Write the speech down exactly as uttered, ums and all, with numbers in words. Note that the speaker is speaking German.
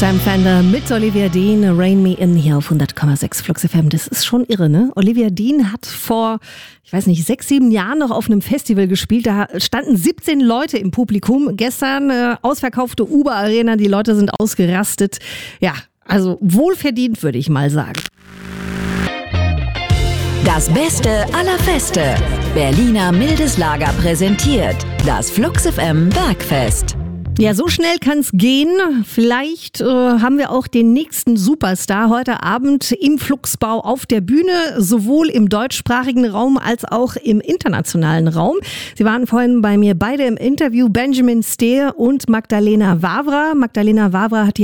Sam Fender mit Olivia Dean, Rain Me In hier auf hundert Komma sechs Flux F M. Das ist schon irre, ne? Olivia Dean hat vor, ich weiß nicht, sechs, sieben Jahren noch auf einem Festival gespielt. Da standen siebzehn Leute im Publikum. Gestern äh, ausverkaufte Uber-Arena, die Leute sind ausgerastet. Ja, also wohlverdient, würde ich mal sagen. Das Beste aller Feste. Berliner Mildes Lager präsentiert das Flux F M Bergfest. Ja, so schnell kann's gehen. Vielleicht äh, haben wir auch den nächsten Superstar heute Abend im Fluxbau auf der Bühne, sowohl im deutschsprachigen Raum als auch im internationalen Raum. Sie waren vorhin bei mir beide im Interview, Benjamin Steer und Magdalena Wawra. Magdalena Wawra hat die